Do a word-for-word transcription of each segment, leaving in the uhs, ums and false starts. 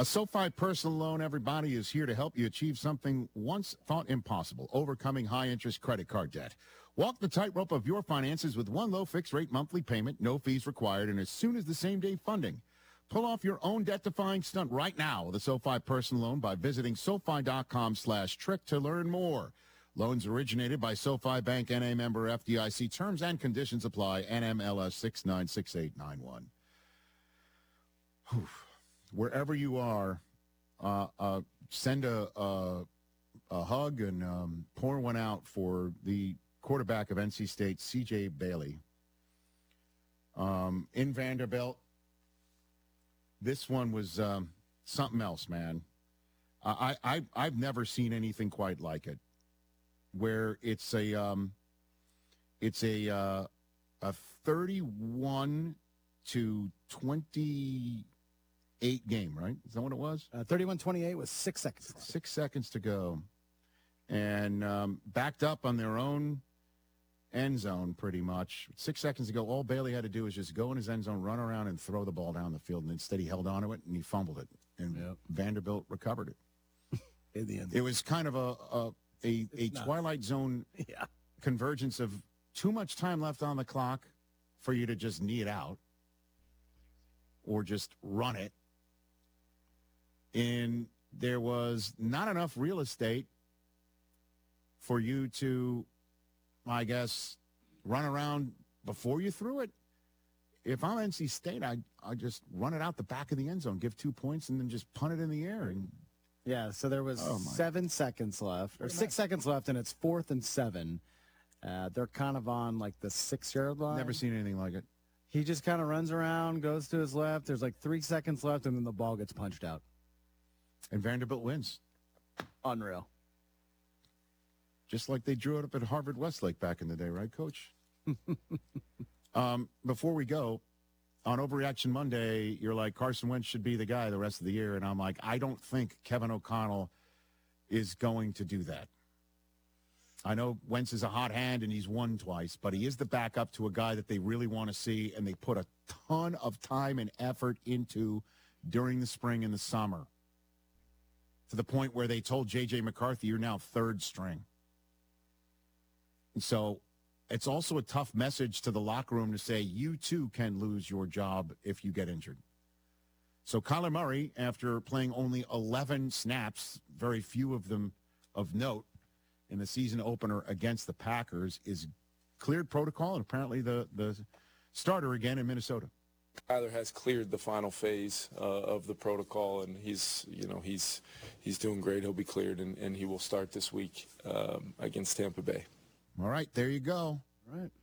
A SoFi personal loan, everybody, is here to help you achieve something once thought impossible, overcoming high-interest credit card debt. Walk the tightrope of your finances with one low fixed-rate monthly payment, no fees required, and as soon as the same-day funding. Pull off your own debt-defying stunt right now with a SoFi personal loan by visiting SoFi.com slash trick to learn more. Loans originated by SoFi Bank, N A member F D I C. Terms and conditions apply. N M L S six nine six eight nine one. Whew. Wherever you are, uh, uh, send a, a, a hug and um, pour one out for the quarterback of N C State, C J Bailey. Um, in Vanderbilt, this one was um, something else, man. I, I, I've never seen anything quite like it, where it's a um, it's a uh, a thirty-one to twenty. Eight game, right? Is that what it was? Uh, thirty-one twenty-eight with six seconds left. Six seconds to go. And um, backed up on their own end zone pretty much. Six seconds to go. All Bailey had to do was just go in his end zone, run around, and throw the ball down the field. And instead he held on to it, and he fumbled it. And yep. Vanderbilt recovered it. In the end. It was kind of a a, a, a Twilight Zone yeah. convergence of too much time left on the clock for you to just knee it out or just run it. And there was not enough real estate for you to, I guess, run around before you threw it. If I'm N C State, I I just run it out the back of the end zone, give two points, and then just punt it in the air. And yeah, so there was oh seven seconds left, or six seconds left, and it's fourth and seven. Uh, they're kind of on, like, the six-yard line. Never seen anything like it. He just kind of runs around, goes to his left. There's, like, three seconds left, and then the ball gets punched out. And Vanderbilt wins. Unreal. Just like they drew it up at Harvard Westlake back in the day, right, Coach? um, before we go, on Overreaction Monday, you're like, Carson Wentz should be the guy the rest of the year. And I'm like, I don't think Kevin O'Connell is going to do that. I know Wentz is a hot hand and he's won twice, but he is the backup to a guy that they really want to see, and they put a ton of time and effort into during the spring and the summer, to the point where they told J J McCarthy, you're now third string. And so it's also a tough message to the locker room to say, you too can lose your job if you get injured. So Kyler Murray, after playing only eleven snaps, very few of them of note, in the season opener against the Packers, is cleared protocol and apparently the, the starter again in Minnesota. Kyler has cleared the final phase uh, of the protocol, and he's, you know, he's he's doing great. He'll be cleared, and, and he will start this week um, against Tampa Bay. All right, there you go. All right.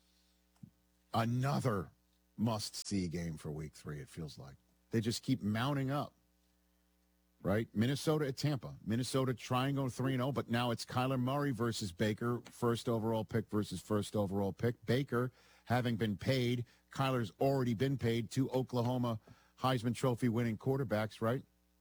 Another must-see game for week three, it feels like. They just keep mounting up, right? Minnesota at Tampa. Minnesota trying to go three and oh, but now it's Kyler Murray versus Baker, first overall pick versus first overall pick. Baker, having been paid, Kyler's already been paid, two Oklahoma Heisman Trophy winning quarterbacks, right?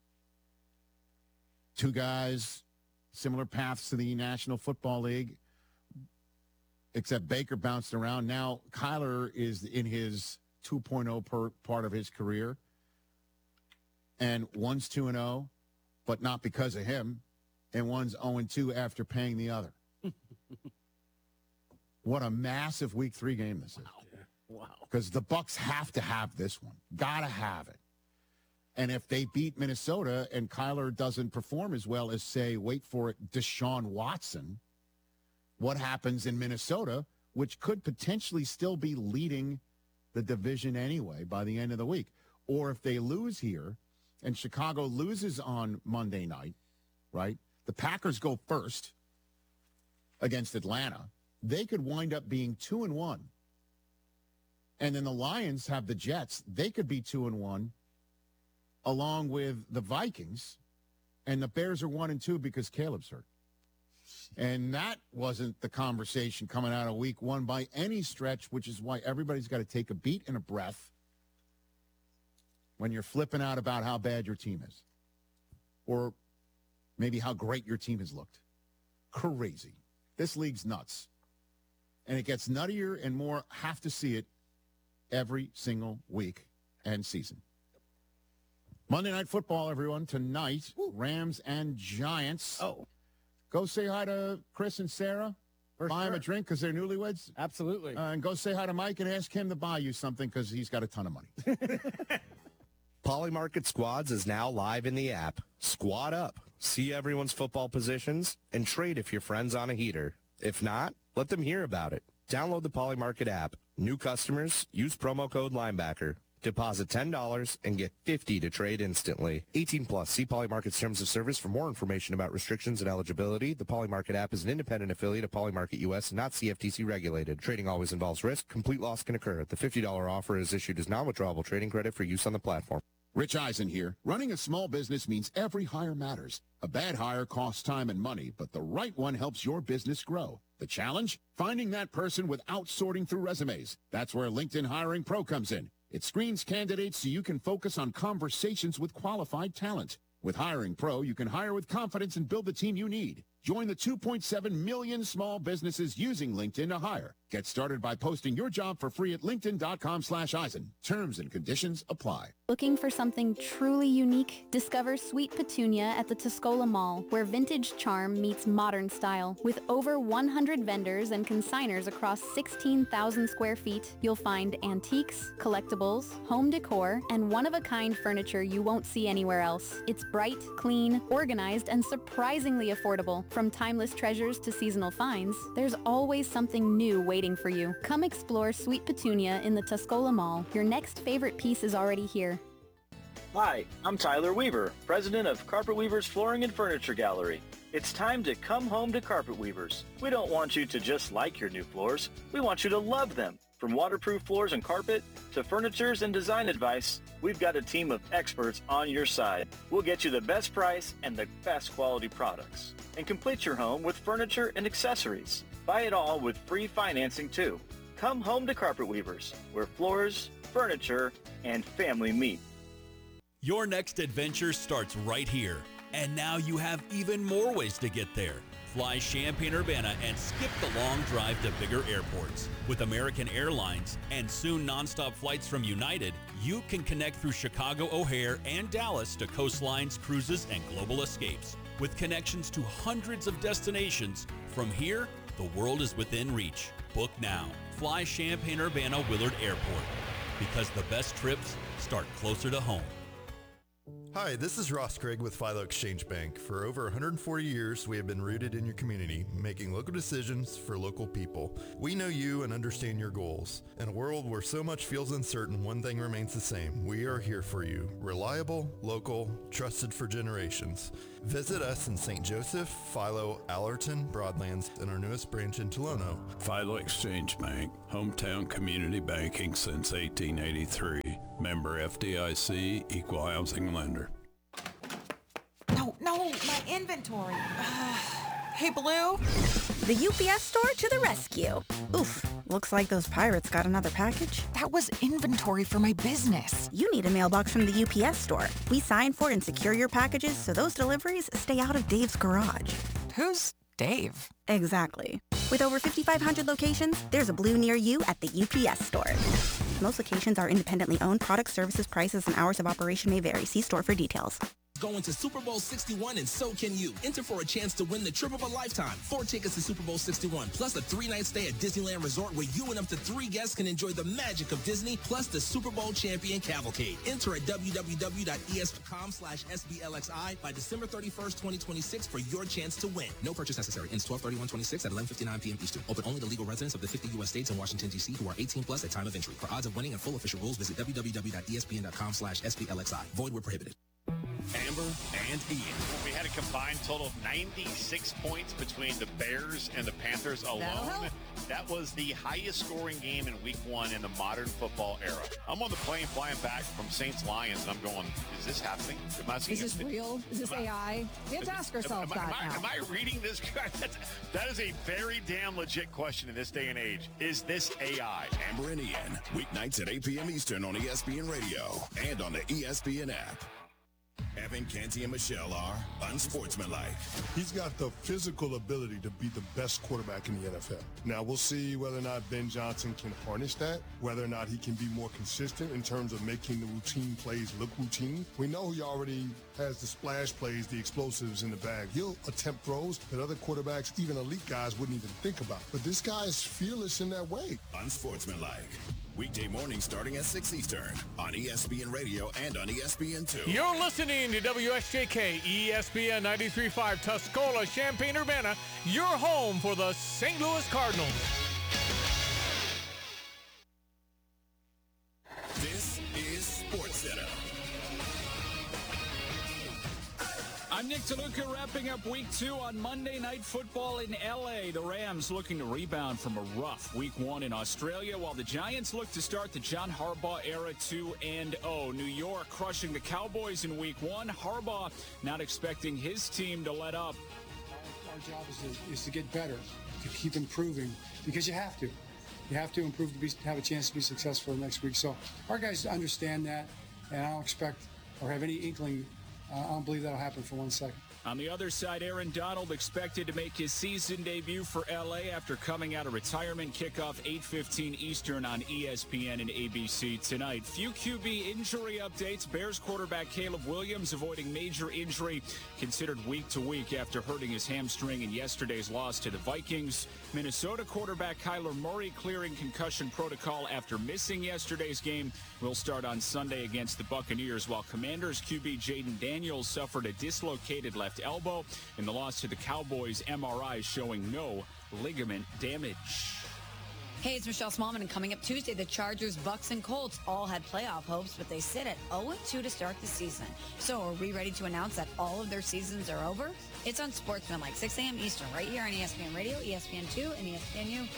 Two guys, similar paths to the National Football League, except Baker bounced around. Now Kyler is in his two point oh per part of his career, and one's two and oh, but not because of him, and one's oh and two after paying the other. What a massive week three game this is. Wow. Wow. Because the Bucs have to have this one. Gotta have it. And if they beat Minnesota and Kyler doesn't perform as well as, say, wait for it, Deshaun Watson, what happens in Minnesota, which could potentially still be leading the division anyway by the end of the week? Or if they lose here and Chicago loses on Monday night, right? The Packers go first against Atlanta. They could wind up being two and one. And then the Lions have the Jets. They could be two and one, along with the Vikings. And the Bears are one and two because Caleb's hurt. And that wasn't the conversation coming out of week one by any stretch, which is why everybody's got to take a beat and a breath when you're flipping out about how bad your team is, or maybe how great your team has looked. Crazy. This league's nuts. And it gets nuttier and more. Have to see it every single week and season. Monday Night Football, everyone. Tonight, Rams and Giants. Oh. Go say hi to Chris and Sarah. For buy sure. them a drink because they're newlyweds. Absolutely. Uh, and go say hi to Mike and ask him to buy you something because he's got a ton of money. Polymarket Squads is now live in the app. Squad up, see everyone's football positions, and trade if your friend's on a heater. If not, let them hear about it. Download the Polymarket app. New customers, use promo code Linebacker. Deposit ten dollars and get fifty dollars to trade instantly. eighteen plus. See Polymarket's terms of service for more information about restrictions and eligibility. The Polymarket app is an independent affiliate of Polymarket U S and not C F T C regulated. Trading always involves risk. Complete loss can occur. The fifty dollars offer is issued as non-withdrawable trading credit for use on the platform. Rich Eisen here. Running a small business means every hire matters. A bad hire costs time and money, but the right one helps your business grow. The challenge? Finding that person without sorting through resumes. That's where LinkedIn Hiring Pro comes in. It screens candidates so you can focus on conversations with qualified talent. With Hiring Pro, you can hire with confidence and build the team you need. Join the two point seven million small businesses using LinkedIn to hire. Get started by posting your job for free at linkedin.com slash Eisen. Terms and conditions apply. Looking for something truly unique? Discover Sweet Petunia at the Tuscola Mall, where vintage charm meets modern style. With over one hundred vendors and consigners across sixteen thousand square feet, you'll find antiques, collectibles, home decor, and one-of-a-kind furniture you won't see anywhere else. It's bright, clean, organized, and surprisingly affordable. From timeless treasures to seasonal finds, there's always something new waiting for you. Come explore Sweet Petunia in the Tuscola Mall. Your next favorite piece is already here. Hi, I'm Tyler Weaver, president of Carpet Weavers Flooring and Furniture Gallery. It's time to come home to Carpet Weavers. We don't want you to just like your new floors. We want you to love them. From waterproof floors and carpet to furnitures and design advice, we've got a team of experts on your side. We'll get you the best price and the best quality products. And complete your home with furniture and accessories. Buy it all with free financing too. Come home to Carpet Weavers, where floors, furniture, and family meet. Your next adventure starts right here. And now you have even more ways to get there. Fly Champaign-Urbana and skip the long drive to bigger airports. With American Airlines and soon nonstop flights from United, you can connect through Chicago O'Hare and Dallas to coastlines, cruises, and global escapes. With connections to hundreds of destinations, from here, the world is within reach. Book now. Fly Champaign-Urbana Willard Airport. Because the best trips start closer to home. Hi, this is Ross Craig with Philo Exchange Bank. For over one hundred forty years, we have been rooted in your community, making local decisions for local people. We know you and understand your goals. In a world where so much feels uncertain, one thing remains the same. We are here for you. Reliable, local, trusted for generations. Visit us in Saint Joseph, Philo, Allerton, Broadlands, and our newest branch in Tolono. Philo Exchange Bank, hometown community banking since eighteen eighty-three. Member F D I C, equal housing lender. No, no, my inventory. Uh, hey, Blue? The U P S store to the rescue. Oof, looks like those pirates got another package. That was inventory for my business. You need a mailbox from the U P S store. We sign for and secure your packages so those deliveries stay out of Dave's garage. Who's Dave? Exactly. With over fifty-five hundred locations, there's a Blue near you at the U P S store. Most locations are independently owned. Products, services, prices, and hours of operation may vary. See store for details. Going to Super Bowl sixty-one, and so can you. Enter for a chance to win the trip of a lifetime. Four tickets to Super Bowl sixty-one, plus a three-night stay at Disneyland Resort where you and up to three guests can enjoy the magic of Disney, plus the Super Bowl champion cavalcade. Enter at w w w dot e s dot com slash s b l x i by December thirty-first, twenty twenty-six for your chance to win. No purchase necessary. Ends twelve thirty-one twenty-six at eleven fifty-nine p m Eastern. Open only to legal residents of the fifty U S states and Washington, D C who are eighteen plus at time of entry. For odds of winning and full official rules, visit w w w dot e s p n dot com slash s b l x i. Void where prohibited. Amber and Ian. We had a combined total of ninety-six points between the Bears and the Panthers alone. That was the highest scoring game in week one in the modern football era. I'm on the plane flying back from Saints Lions, and I'm going, is this happening? Am I seeing is this it? real? Is this A I? We have to ask ourselves am, am, that am, now. I, am I reading this correct? That's, that is a very damn legit question in this day and age. Is this A I? Amber and Ian, weeknights at eight p m Eastern on E S P N Radio and on the E S P N app. Kevin, Canty, and Michelle are unsportsmanlike. He's got the physical ability to be the best quarterback in the N F L. Now, we'll see whether or not Ben Johnson can harness that, whether or not he can be more consistent in terms of making the routine plays look routine. We know he already has the splash plays, the explosives in the bag. He'll attempt throws that other quarterbacks, even elite guys, wouldn't even think about. But this guy is fearless in that way. Unsportsmanlike. Weekday morning starting at six Eastern on E S P N Radio and on E S P N two. You're listening to W S J K E S P N ninety-three point five Tuscola, Champaign-Urbana, your home for the Saint Louis Cardinals. This is SportsCenter. I'm Nick DeLuca, wrapping up week two on Monday Night Football in L A. The Rams looking to rebound from a rough week one in Australia, while the Giants look to start the John Harbaugh era two and oh. New York crushing the Cowboys in week one. Harbaugh not expecting his team to let up. Our job is to, is to get better, to keep improving, because you have to. You have to improve to be, have a chance to be successful next week. So our guys understand that, and I don't expect or have any inkling. Uh, I don't believe that'll happen for one second. On the other side, Aaron Donald expected to make his season debut for L A after coming out of retirement. Kickoff eight fifteen Eastern on E S P N and A B C tonight. Few Q B injury updates. Bears quarterback Caleb Williams avoiding major injury, considered week to week after hurting his hamstring in yesterday's loss to the Vikings. Minnesota quarterback Kyler Murray clearing concussion protocol after missing yesterday's game. Will start on Sunday against the Buccaneers, while Commanders Q B Jaden Daniels suffered a dislocated left elbow in the loss to the Cowboys. M R I showing no ligament damage. Hey, it's Michelle Smallman, and coming up Tuesday, the Chargers, Bucks, and Colts all had playoff hopes, but they sit at oh and two to start the season. So are we ready to announce that all of their seasons are over? It's on Sportsmanlike, six a.m. Eastern, right here on E S P N Radio, E S P N two, and E S P N U.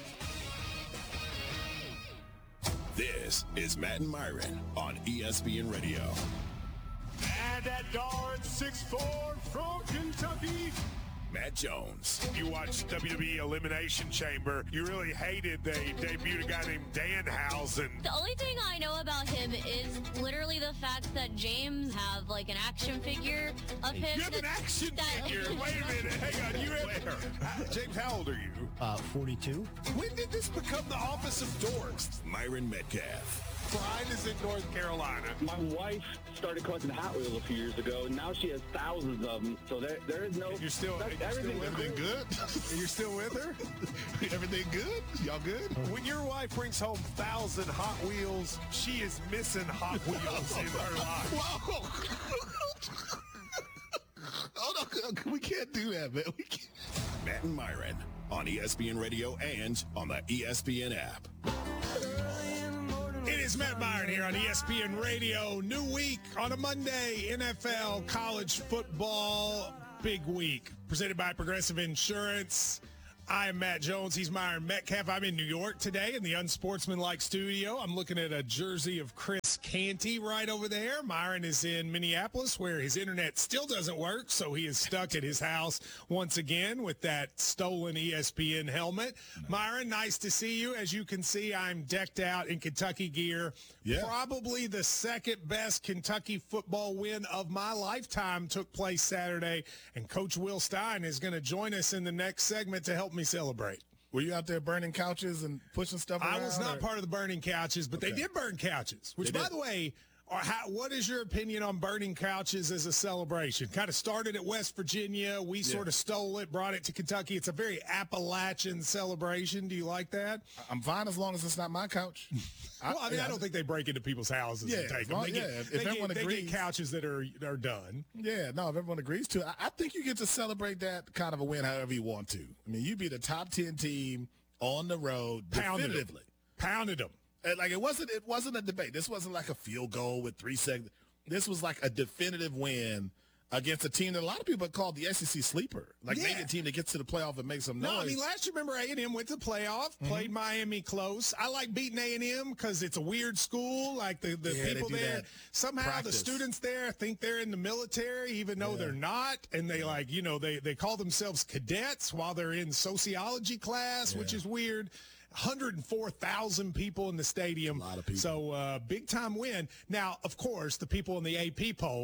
This is Matt and Myron on E S P N Radio. And that guard, six foot four from Kentucky, Matt Jones. You watched W W E Elimination Chamber. You really hated they debuted a guy named Danhausen. The only thing I know about him is literally the fact that James have like an action figure of him. You have an action that, figure? Wait a minute. Hang on. You have, James, how old are you? Uh, forty-two. When did this become the office of dorks? Myron Metcalf. Brian is in North Carolina. My wife started collecting Hot Wheels a few years ago, and now she has thousands of them. So there, there is no. You're still, you're everything still everything good? You're still with her? Everything good? Y'all good? When your wife brings home thousand Hot Wheels, she is missing Hot Wheels in her life. Whoa. Oh, no, we can't do that, man. We can't. Matt and Myron on E S P N Radio and on the E S P N app. It is Matt Myron here on E S P N Radio. New week on a Monday, N F L, college football, big week. Presented by Progressive Insurance. I am Matt Jones. He's Myron Metcalf. I'm in New York today in the Unsportsmanlike studio. I'm looking at a jersey of Chris Canty right over there. Myron is in Minneapolis, where his internet still doesn't work, so he is stuck at his house once again with that stolen E S P N helmet. No. Myron, nice to see you. As you can see, I'm decked out in Kentucky gear. Yeah. Probably the second best Kentucky football win of my lifetime took place Saturday, and Coach Will Stein is going to join us in the next segment to help me celebrate. Were you out there burning couches and pushing stuff around? I was not or? part of the burning couches, but okay. They did burn couches, which, by the way, are how, what is your opinion on burning couches as a celebration? Kind of started at West Virginia. We yeah. sort of stole it, brought it to Kentucky. It's a very Appalachian celebration. Do you like that? I'm fine as long as it's not my couch. Well, I mean, yeah. I don't think they break into people's houses yeah, and take them. Long, they get, yeah, if they everyone get, agrees. They get couches that are are done. Yeah, no, if everyone agrees to it, I, I think you get to celebrate that kind of a win however you want to. I mean, you be the top ten team on the road Pounded definitively. Them. Pounded them. And like it wasn't it wasn't a debate. This wasn't like a field goal with three seconds. This was like a definitive win against a team that a lot of people called the S E C sleeper. Like yeah. maybe a team that gets to the playoff and makes some noise. No, I mean, last year, remember, A and M went to the playoff, mm-hmm. played Miami close. I like beating A and M because it's a weird school. Like the, the yeah, people there, somehow Practice. The students there think they're in the military, even though yeah. they're not. And they like, you know, they, they call themselves cadets while they're in sociology class, yeah. which is weird. one hundred four thousand people in the stadium. A lot of people. So uh, big time win. Now, of course, the people in the A P poll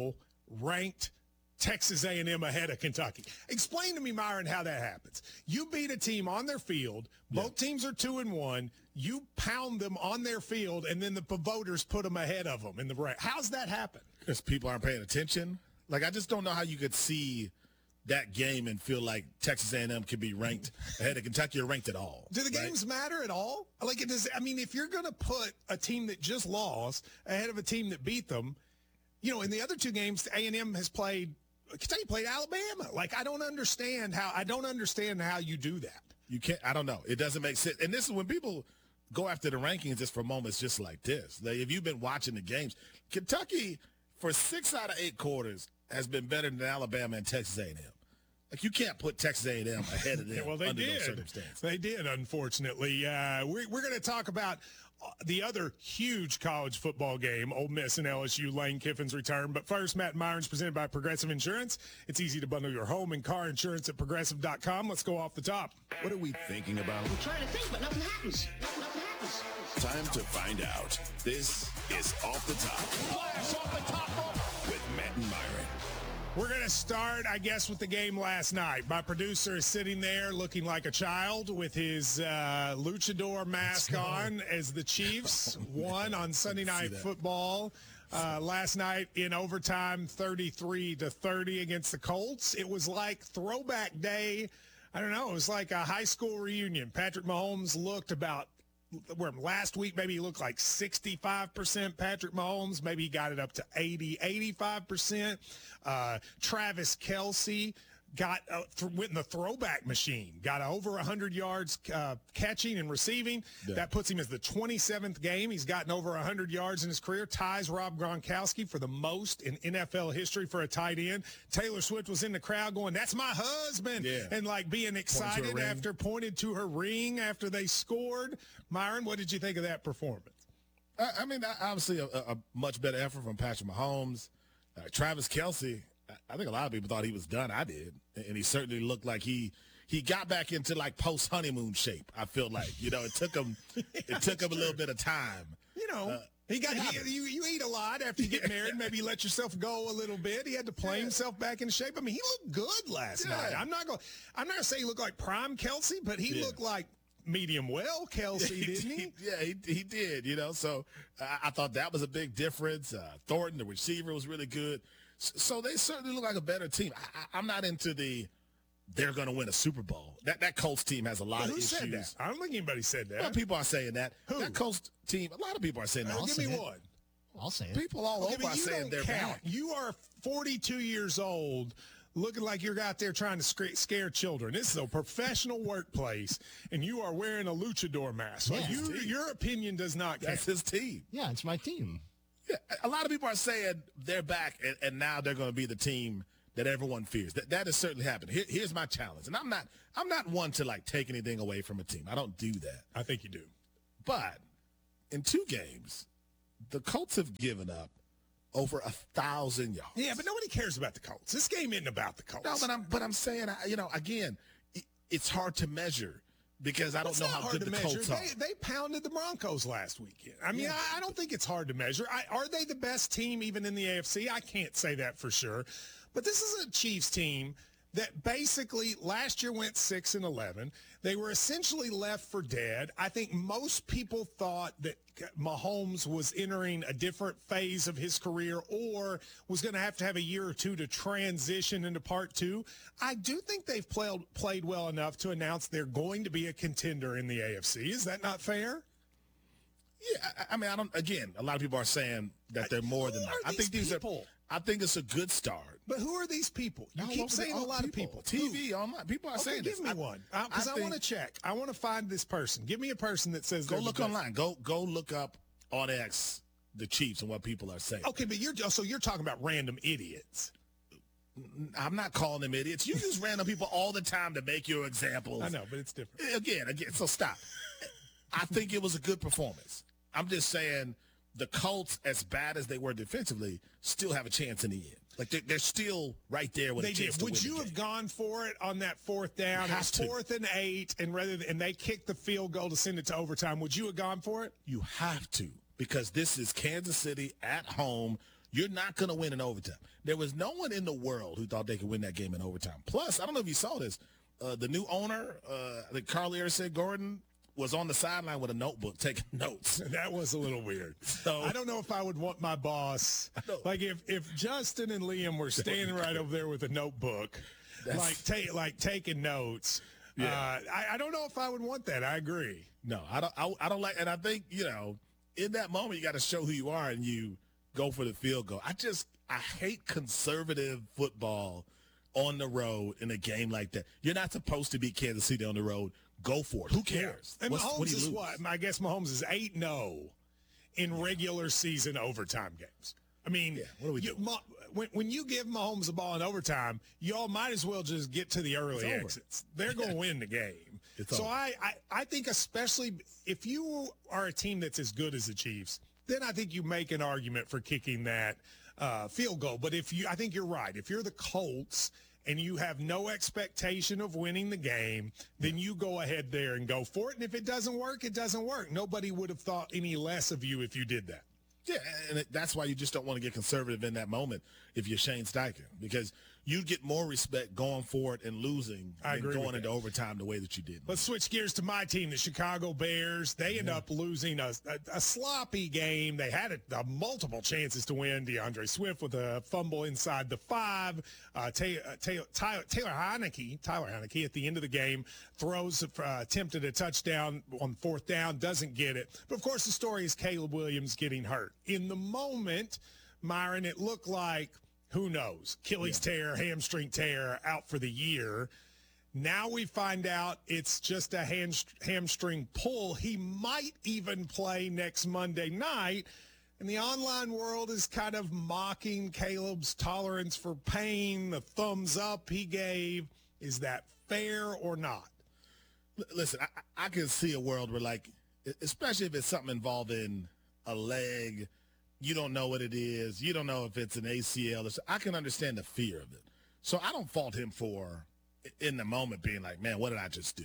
ranked Texas A and M ahead of Kentucky. Explain to me, Myron, how that happens. You beat a team on their field. Both yeah. teams are two and one. You pound them on their field, and then the voters put them ahead of them in the rank. How's that happen? Because people aren't paying attention. Like, I just don't know how you could see that game and feel like Texas A and M could be ranked ahead of Kentucky or ranked at all. Do the right? games matter at all? Like, it does. I mean, if you're going to put a team that just lost ahead of a team that beat them, you know, in the other two games, A and M has played. Kentucky played Alabama. Like, I don't understand how I don't understand how you do that. You can't. I don't know. It doesn't make sense. And this is when people go after the rankings just for moments just like this. Like, if you've been watching the games, Kentucky for six out of eight quarters has been better than Alabama and Texas A and M. Like, you can't put Texas A and M ahead of them well, they under did. those circumstances. They did, unfortunately. Uh, we're we're going to talk about the other huge college football game, Ole Miss and L S U, Lane Kiffin's return. But first, Matt and Myron's presented by Progressive Insurance. It's easy to bundle your home and car insurance at progressive dot com. Let's go off the top. What are we thinking about? I'm trying to think, but nothing happens. Nothing happens. Time to find out. This is Off the Top. Blast off the top rope. With Matt and Myron. We're going to start, I guess, with the game last night. My producer is sitting there looking like a child with his uh, luchador mask on as the Chiefs won on Sunday Night Football uh, last night in overtime, thirty-three to thirty against the Colts. It was like throwback day. I don't know. It was like a high school reunion. Patrick Mahomes looked about where last week maybe he looked like sixty-five percent Patrick Mahomes. Maybe he got it up to eighty, eighty-five percent. Uh, Travis Kelce got uh, th- went in the throwback machine, got over one hundred yards uh, catching and receiving. Yeah. That puts him as the twenty-seventh game. He's gotten over one hundred yards in his career, ties Rob Gronkowski for the most in N F L history for a tight end. Taylor Swift was in the crowd going, "That's my husband," yeah. and like being excited pointed after pointed to her ring after they scored. Myron, what did you think of that performance? I, I mean, obviously a, a much better effort from Patrick Mahomes. Uh, Travis Kelce, I think a lot of people thought he was done. I did. And he certainly looked like he he got back into like post-honeymoon shape, I feel like. You know, it took him it took him a little bit of time. You know, uh, he got he, you, you eat a lot after you get married. Maybe you let yourself go a little bit. He had to play yeah. himself back into shape. I mean, he looked good last yeah. night. I'm not going I'm not going to say he looked like prime Kelce, but he yeah. looked like medium well Kelce, didn't he? yeah, he, he did, you know. So I, I thought that was a big difference. Uh, Thornton, the receiver, was really good. So, so they certainly look like a better team. I, I'm not into the they're going to win a Super Bowl. That that Colts team has a lot well, of who issues. Said that? I don't think anybody said that. Well, people are saying that. Who? That Colts team, a lot of people are saying that. Uh, give me it. one. I'll say it. People all okay, over are saying they're count. back. You are forty-two years old, looking like you're out there trying to scare children. This is a professional workplace, and you are wearing a luchador mask. Yeah, you, your opinion does not count. That's his team. Yeah, it's my team. Yeah, a lot of people are saying they're back, and, and now they're going to be the team that everyone fears. That that has certainly happened. Here, here's my challenge, and I'm not I'm not one to like take anything away from a team. I don't do that. I think you do. But in two games, the Colts have given up over a thousand yards. Yeah, but nobody cares about the Colts. This game isn't about the Colts. No, but I'm but I'm saying, you know, again, it, it's hard to measure because I don't it's know how good the measure. Colts they, are. They pounded the Broncos last weekend. I mean, yeah. I, I don't think it's hard to measure. I, are they the best team even in the A F C? I can't say that for sure. But this is a Chiefs team that basically last year went six and eleven. They were essentially left for dead. I think most people thought that Mahomes was entering a different phase of his career or was going to have to have a year or two to transition into part two. I do think they've played played well enough to announce they're going to be a contender in the A F C. Is that not fair? Yeah, I, I mean, I don't. Again, a lot of people are saying that they're more than that. I think these people? are. I think it's a good start. But who are these people? You no, keep saying a lot people. of people. T V, online. People are okay, saying give this. me I, one. Because I, I, I want to check. I want to find this person. Give me a person that says go look online. Go go look up on X the Chiefs and what people are saying. Okay, but you're so you're talking about random idiots. I'm not calling them idiots. You use random people all the time to make your examples. I know, but it's different. Again, again. So stop. I think it was a good performance. I'm just saying the Colts, as bad as they were defensively, still have a chance in the end. Like they're, they're still right there with they a chance did. to Would win you the have game. gone for it on that fourth down? It's fourth and eight, and rather than, and they kicked the field goal to send it to overtime. Would you have gone for it? You have to, because this is Kansas City at home. You're not going to win in overtime. There was no one in the world who thought they could win that game in overtime. Plus, I don't know if you saw this. Uh, the new owner, uh, I think Carly said Gordon, was on the sideline with a notebook taking notes. That was a little weird. So I don't know if I would want my boss, like if, if Justin and Liam were standing right over there with a notebook, That's, like ta- like taking notes. Yeah. Uh, I, I don't know if I would want that. I agree. No, I don't. I, I don't like, and I think, you know, in that moment you got to show who you are and you go for the field goal. I just I hate conservative football on the road in a game like that. You're not supposed to beat Kansas City on the road. Go for it. Who cares? Yeah. And What's, Mahomes what do you is lose? what? I guess Mahomes is eight and oh in regular season overtime games. I mean, yeah, what do we you, do? Ma- when, when you give Mahomes a ball in overtime, you all might as well just get to the early exits. They're going to win the game. It's so over. I, I, I think especially if you are a team that's as good as the Chiefs, then I think you make an argument for kicking that uh, field goal. But if you, I think you're right. If you're the Colts and you have no expectation of winning the game, then you go ahead there and go for it. And if it doesn't work, it doesn't work. Nobody would have thought any less of you if you did that. Yeah, and it, that's why you just don't want to get conservative in that moment if you're Shane Steichen, because you get more respect going for it and losing I than agree going with into that. overtime the way that you did. Let's switch gears to my team, the Chicago Bears. They end Yeah. up losing a, a, a sloppy game. They had a, a multiple chances to win. DeAndre Swift with a fumble inside the five. Uh, Taylor, Taylor, Taylor Heineke, Tyler Heineke at the end of the game throws, uh, attempted a touchdown on fourth down, doesn't get it. But, of course, the story is Caleb Williams getting hurt. In the moment, Myron, it looked like, who knows, Achilles yeah. tear, hamstring tear, out for the year. Now we find out it's just a hand, hamstring pull. He might even play next Monday night. And the online world is kind of mocking Caleb's tolerance for pain, the thumbs up he gave. Is that fair or not? L- Listen, I, I can see a world where, like, especially if it's something involving a leg, you don't know what it is. You don't know if it's an A C L. Or so. I can understand the fear of it. So I don't fault him for, in the moment, being like, man, what did I just do?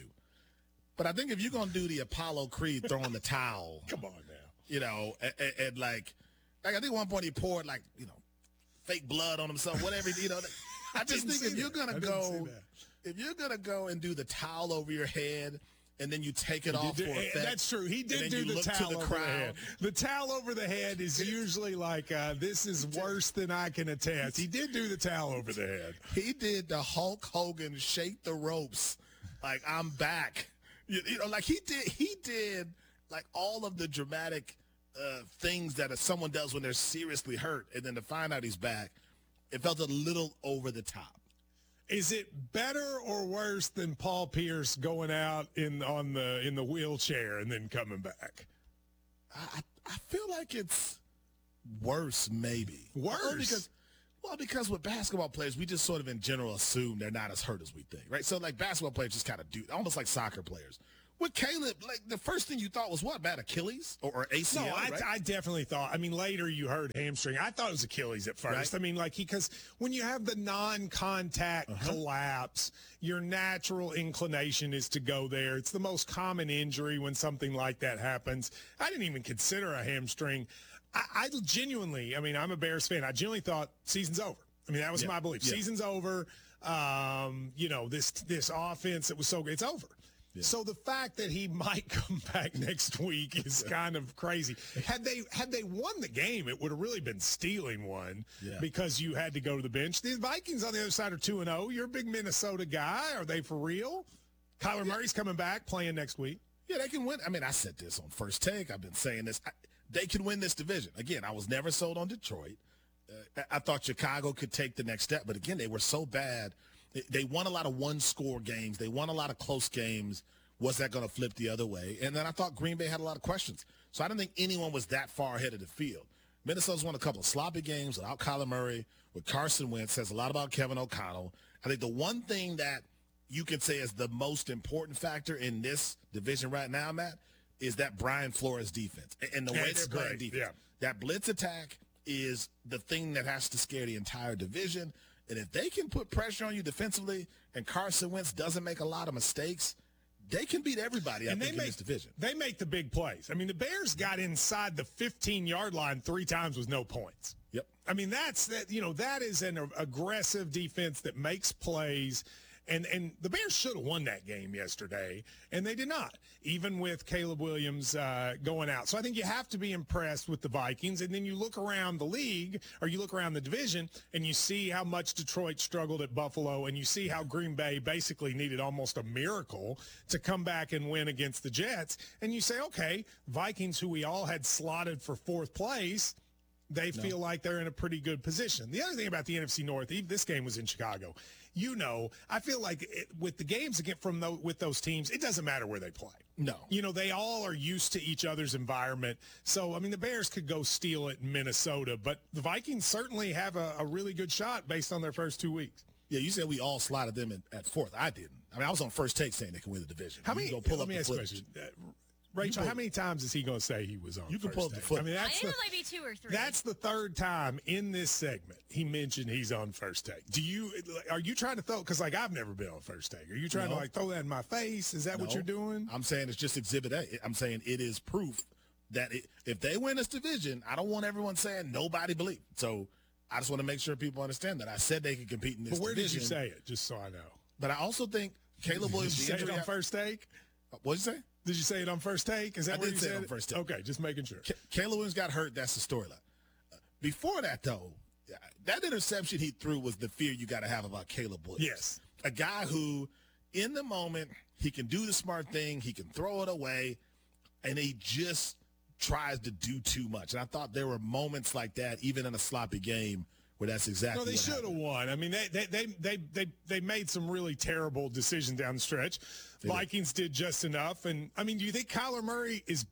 But I think if you're going to do the Apollo Creed throwing the towel. Come on now. You know, and, and, and like, like I think at one point he poured, like, you know, fake blood on himself, whatever, you know. I just think if you're going to go, if you're going to go and do the towel over your head, and then you take it He off did, for effect. That's true. He did and do then you the look towel to the over crowd. the head. The towel over the head is usually like, uh, this is worse than I can attest. He did do the towel over the head. He did the Hulk Hogan shake the ropes, like, I'm back. You, you know, like he did. He did like all of the dramatic uh, things that a, someone does when they're seriously hurt, and then to find out he's back, it felt a little over the top. Is it better or worse than Paul Pierce going out in on the in the wheelchair and then coming back? I, I feel like it's worse, maybe. Worse? Well, because, well, because with basketball players, we just sort of in general assume they're not as hurt as we think, right? So, like, basketball players just kind of do, almost like soccer players. With Caleb, like, the first thing you thought was what, bad Achilles or, or A C L, No, I, right? I definitely thought. I mean, later you heard hamstring. I thought it was Achilles at first. Right. I mean, like, because when you have the non-contact uh-huh. collapse, your natural inclination is to go there. It's the most common injury when something like that happens. I didn't even consider a hamstring. I, I genuinely, I mean, I'm a Bears fan. I genuinely thought season's over. I mean, that was Yeah. my belief. Yeah. Season's over. Um, you know, this this offense that was so good, it's over. Yeah. So the fact that he might come back next week is kind of crazy. Had they had they won the game, it would have really been stealing one Yeah. because you had to go to the bench. The Vikings on the other side are two and oh. You're a big Minnesota guy. Are they for real? Kyler Murray's coming back, playing next week. Yeah, they can win. I mean, I said this on First Take. I've been saying this. I, they can win this division. Again, I was never sold on Detroit. Uh, I thought Chicago could take the next step. But, again, they were so bad. They, they won a lot of one-score games. They won a lot of close games. Was that going to flip the other way? And then I thought Green Bay had a lot of questions. So I didn't think anyone was that far ahead of the field. Minnesota's won a couple of sloppy games without Kyler Murray, with Carson Wentz. Says a lot about Kevin O'Connell. I think the one thing that you can say is the most important factor in this division right now, Matt, is that Brian Flores defense and the way That's they're playing great. defense. Yeah. That blitz attack is the thing that has to scare the entire division. And if they can put pressure on you defensively and Carson Wentz doesn't make a lot of mistakes, they can beat everybody, I And think, they make, in this division. They make the big plays. I mean, the Bears got inside the fifteen-yard line three times with no points. Yep. I mean, that's that. You know, that is an aggressive defense that makes plays. And and the Bears should have won that game yesterday, and they did not, even with Caleb Williams uh, going out. So I think you have to be impressed with the Vikings. And then you look around the league, or you look around the division, and you see how much Detroit struggled at Buffalo, and you see how Green Bay basically needed almost a miracle to come back and win against the Jets. And you say, okay, Vikings, who we all had slotted for fourth place, they no. feel like they're in a pretty good position. The other thing about the N F C North, even this game was in Chicago. You know, I feel like it, with the games again from the, with those teams, it doesn't matter where they play. No. You know, they all are used to each other's environment. So, I mean, the Bears could go steal it in Minnesota, but the Vikings certainly have a, a really good shot based on their first two weeks. Yeah, you said we all slotted them at, at fourth. I didn't. I mean, I was on First Take saying they can win the division. How many? Go pull let up me the ask you a footage. question. Uh, Rachel, how many times is he going to say he was on? You can first pull up the take? foot. I mean, I that's think the, it might be two or three. That's the third time in this segment he mentioned he's on First Take. Do you? Are you trying to throw? Because like I've never been on First Take. Are you trying No. to like throw that in my face? Is that No. what you're doing? I'm saying it's just Exhibit A. I'm saying it is proof that it, if they win this division, I don't want everyone saying nobody believed. So I just want to make sure people understand that I said they could compete in this But where division. did you say it? Just so I know. But I also think Caleb Williams. Did you say it injury- on First Take? What'd you say? Did you say it on First Take? Is that I where did you say said it on First Take. Okay, just making sure. Ca- Caleb Williams got hurt. That's the storyline. Uh, Before that, though, that interception he threw was the fear you got to have about Caleb Williams. Yes. A guy who, in the moment, he can do the smart thing. He can throw it away, and he just tries to do too much. And I thought there were moments like that, even in a sloppy game, where that's exactly No, they what should have happened. won. I mean, they they, they they they they made some really terrible decisions down the stretch. They did. Vikings did just enough. And, I mean, do you think Kyler Murray is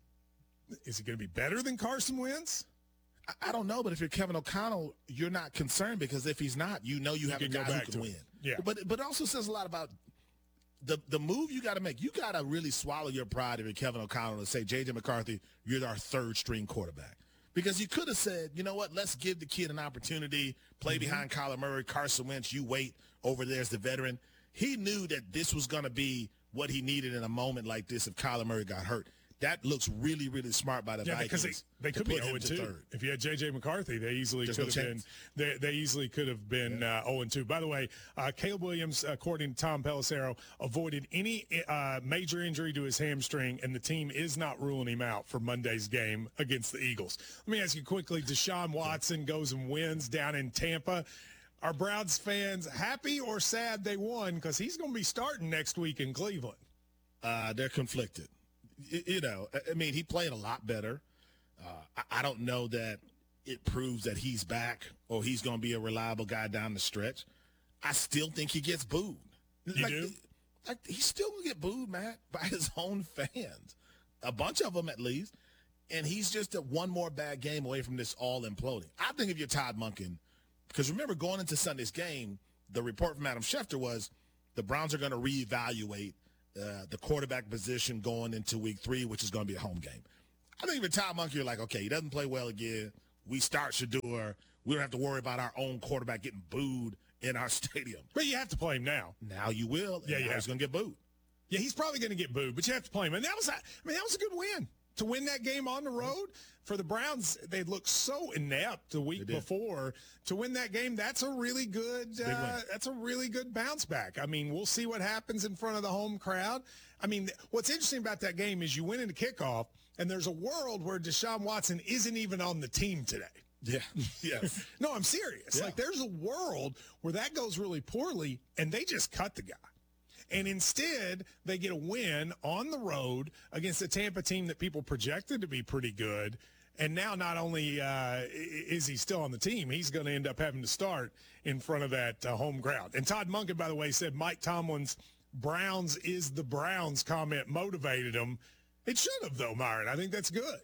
is he going to be better than Carson Wentz? I, I don't know, but if you're Kevin O'Connell, you're not concerned because if he's not, you know you, You have a can go guy back who to can him. win. Yeah. But but it also says a lot about the the move you got to make. You got to really swallow your pride if you're Kevin O'Connell and say, J J McCarthy, you're our third string quarterback. Because you could have said, you know what, let's give the kid an opportunity, play Mm-hmm. behind Kyler Murray, Carson Wentz, you wait over there as the veteran. He knew that this was going to be what he needed in a moment like this if Kyler Murray got hurt. That looks really, really smart by the Yeah, Vikings. because they, they to could be put him oh and to two. third. If you had J J McCarthy, they easily There's could no have been chance. they, they easily could have been uh, oh and two. By the way, uh, Caleb Williams, according to Tom Pelissero, avoided any uh, major injury to his hamstring, and the team is not ruling him out for Monday's game against the Eagles. Let me ask you quickly, Deshaun Watson goes and wins down in Tampa. Are Browns fans happy or sad they won? Because he's going to be starting next week in Cleveland. Uh, they're conflicted. Y- You know, I- I mean, he played a lot better. Uh, I-, I don't know that it proves that he's back or he's going to be a reliable guy down the stretch. I still think he gets booed. You like, do? Like, he's still going to get booed, Matt, by his own fans. A bunch of them, at least. And he's just a one more bad game away from this all imploding. I think if you're Todd Monken, because remember, going into Sunday's game, the report from Adam Schefter was the Browns are going to reevaluate uh, the quarterback position going into week three, which is going to be a home game. I think if you're Todd Monken, you're like, okay, he doesn't play well again. We start Shador. We don't have to worry about our own quarterback getting booed in our stadium. But you have to play him now. Now you will. Yeah, and yeah. He's going to get booed. Yeah, he's probably going to get booed, but you have to play him. And that was, I mean, that was a good win. To win that game on the road for the Browns, they looked so inept the week before. To win that game, that's a really good. Uh, that's a really good bounce back. I mean, we'll see what happens in front of the home crowd. I mean, th- what's interesting about that game is you win into kickoff, and there's a world where Deshaun Watson isn't even on the team today. Yeah. Yes. No, I'm serious. Yeah. Like, there's a world where that goes really poorly, and they just cut the guy. And instead, they get a win on the road against a Tampa team that people projected to be pretty good. And now not only uh, is he still on the team, he's going to end up having to start in front of that uh, home crowd. And Todd Monken, by the way, said Mike Tomlin's Browns is the Browns comment motivated him. It should have, though, Myron. I think that's good.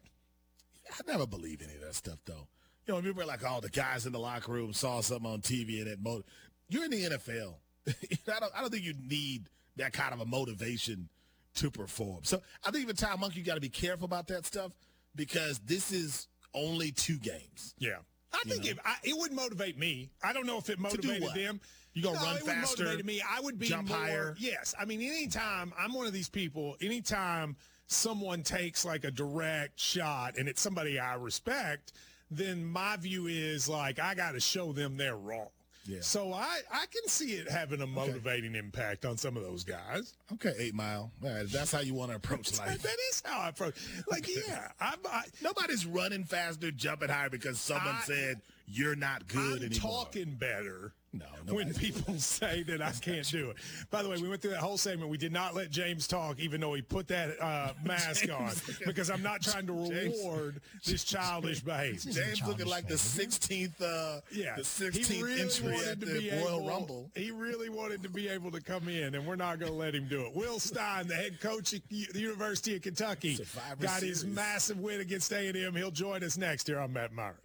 I never believe any of that stuff, though. You know, remember like all the guys in the locker room saw something on T V and it motiv- You're in the N F L. I don't I don't think you need that kind of a motivation to perform. So I think even Todd Monken, you got to be careful about that stuff because this is only two games. Yeah. I You think know? it, I, it would motivate me. I don't know if it do motivated what? them. You gonna no, run it faster, Would motivate me. I would be jump more, higher? Yes. I mean, anytime I'm one of these people, anytime someone takes like a direct shot and it's somebody I respect, then my view is like I got to show them they're wrong. Yeah. So I, I can see it having a motivating okay. impact on some of those guys. Okay, Eight Mile. All right, that's how you want to approach life. That is how I approach. Like, yeah, I'm, I, nobody's running faster, jumping higher because someone I, said you're not good I'm anymore. Talking better. No, when people say that I can't do it. By the way, we went through that whole segment. We did not let James talk, even though he put that uh, mask on, because I'm not trying to reward James, this childish behavior. James looking like the sixteenth, uh, yeah, the sixteenth really entry at the Royal able, Rumble. He really wanted to be able to come in, and we're not going to let him do it. Will Stein, the head coach at the University of Kentucky, got his series. massive win against A and M. He'll join us next here on Matt Myron.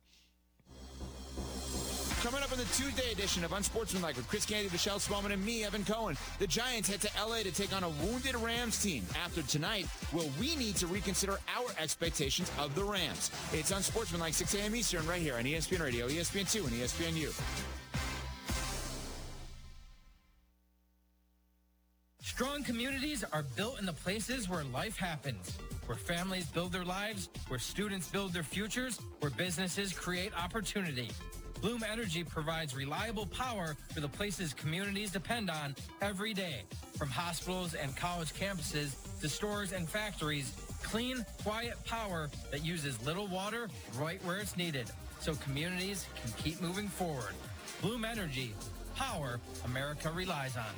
Coming up on the Tuesday edition of Unsportsmanlike with Chris Candy, Michelle Spaulding, and me, Evan Cohen. The Giants head to L A to take on a wounded Rams team. After tonight, will we need to reconsider our expectations of the Rams? It's Unsportsmanlike, six a.m. Eastern, right here on E S P N Radio, E S P N two, and E S P N U. Strong communities are built in the places where life happens, where families build their lives, where students build their futures, where businesses create opportunity. Bloom Energy provides reliable power for the places communities depend on every day. From hospitals and college campuses to stores and factories, clean, quiet power that uses little water right where it's needed, so communities can keep moving forward. Bloom Energy, power America relies on.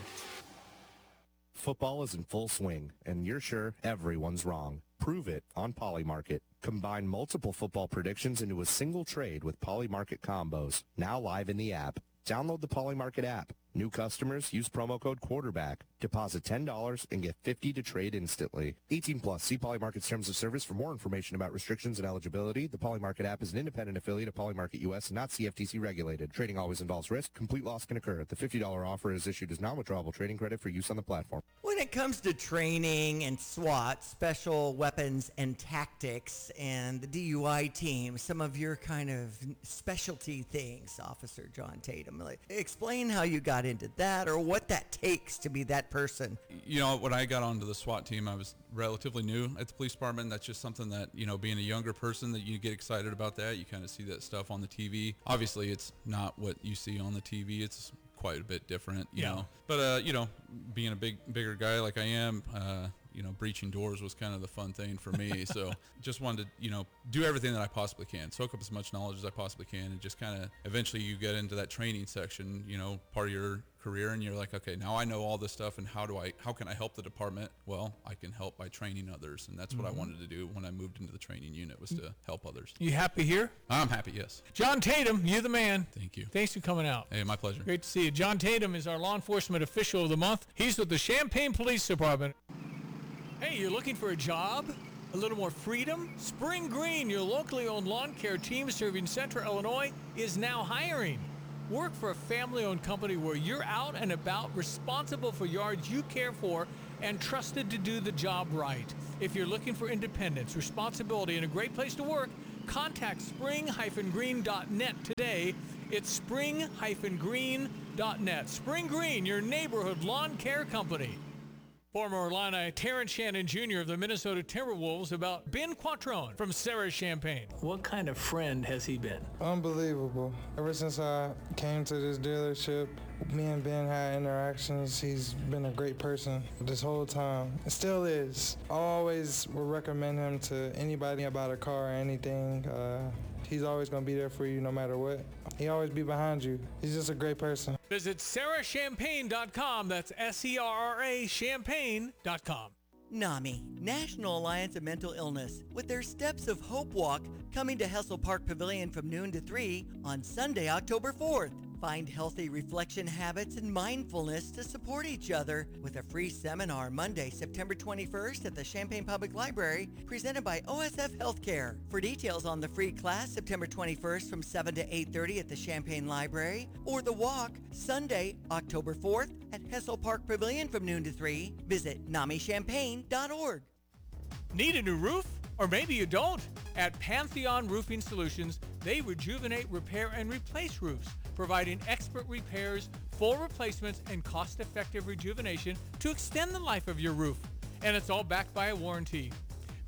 Football is in full swing, and you're sure everyone's wrong. Prove it on Polymarket. Combine multiple football predictions into a single trade with Polymarket combos, now live in the app. Download the Polymarket app. New customers use promo code quarterback. Deposit ten dollars and get fifty dollars to trade instantly. eighteen plus. See Polymarket's terms of service for more information about restrictions and eligibility. The Polymarket app is an independent affiliate of Polymarket U S and not C F T C regulated. Trading always involves risk. Complete loss can occur. The fifty dollars offer is issued as non-withdrawable trading credit for use on the platform. When it comes to training and SWAT, special weapons and tactics, and the D U I team, some of your kind of specialty things, Officer John Tatum, like, explain how you got into that or what that takes to be that person. You know, when I got onto the SWAT team, I was relatively new at the police department. That's just something that, you know, being a younger person, that you get excited about that. You kind of see that stuff on the T V. Obviously, it's not what you see on the T V. It's quite a bit different, you Yeah. know. But, uh, you know, being a big, bigger guy like I am, uh, you know, breaching doors was kind of the fun thing for me. So just wanted to, you know, do everything that I possibly can, soak up as much knowledge as I possibly can, and just kind of eventually you get into that training section, you know, part of your career, and you're like, okay, now I know all this stuff, and how do I, how can I help the department? Well, I can help by training others, and that's what Mm-hmm. I wanted to do when I moved into the training unit, was to help others. You happy here? I'm happy, yes. John Tatum, you're the man. Thank you. Thanks for coming out. Hey, my pleasure. Great to see you. John Tatum is our law enforcement official of the month. He's with the Champaign Police Department. Hey, you're looking for a job? A little more freedom? Spring Green, your locally owned lawn care team serving Central Illinois, is now hiring. Work for a family-owned company where you're out and about, responsible for yards you care for, and trusted to do the job right. If you're looking for independence, responsibility, and a great place to work, contact spring dash green dot net today. It's spring dash green dot net. Spring Green, your neighborhood lawn care company. Former Illini Terrence Shannon Junior of the Minnesota Timberwolves about Ben Quattrone from Sarah Champagne. What kind of friend has he been? Unbelievable. Ever since I came to this dealership, me and Ben had interactions. He's been a great person this whole time. It still is. I always will recommend him to anybody about a car or anything. Uh, he's always going to be there for you no matter what. He always be behind you. He's just a great person. Visit sarah champagne dot com. That's S E R R A champagne dot com. NAMI, National Alliance of Mental Illness, with their Steps of Hope Walk coming to Hessel Park Pavilion from noon to three on Sunday, October fourth. Find healthy reflection habits and mindfulness to support each other with a free seminar Monday, September twenty-first at the Champaign Public Library, presented by O S F Healthcare. For details on the free class, September twenty-first from seven to eight thirty at the Champaign Library, or the walk Sunday, October fourth at Hessel Park Pavilion from noon to three, visit nami champagne dot org. Need a new roof? Or maybe you don't. At Pantheon Roofing Solutions, they rejuvenate, repair, and replace roofs, providing expert repairs, full replacements, and cost-effective rejuvenation to extend the life of your roof. And it's all backed by a warranty.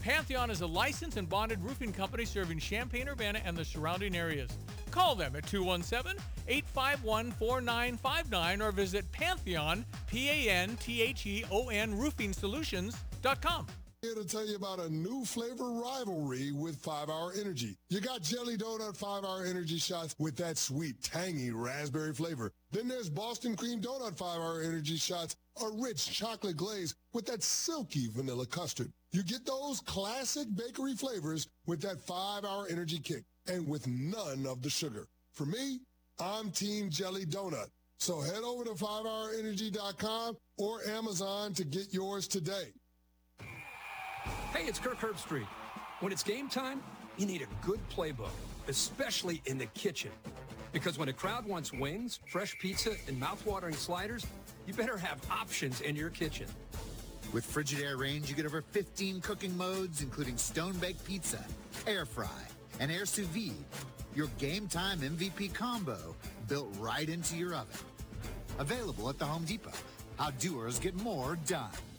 Pantheon is a licensed and bonded roofing company serving Champaign-Urbana and the surrounding areas. Call them at two one seven, eight five one, four nine five nine or visit Pantheon, P A N T H E O N roofing solutions dot com. Here to tell you about a new flavor rivalry with five hour Energy. You got Jelly Donut five hour Energy shots with that sweet, tangy raspberry flavor. Then there's Boston Cream Donut five hour Energy shots, a rich chocolate glaze with that silky vanilla custard. You get those classic bakery flavors with that five hour Energy kick and with none of the sugar. For me, I'm Team Jelly Donut. So head over to five hour energy dot com or Amazon to get yours today. Hey, it's Kirk Herbstreit. When it's game time, you need a good playbook, especially in the kitchen. Because when a crowd wants wings, fresh pizza, and mouth-watering sliders, you better have options in your kitchen. With Frigidaire Range, you get over fifteen cooking modes, including stone-baked pizza, air fry, and air sous vide. Your game time M V P combo built right into your oven. Available at the Home Depot. How doers get more done.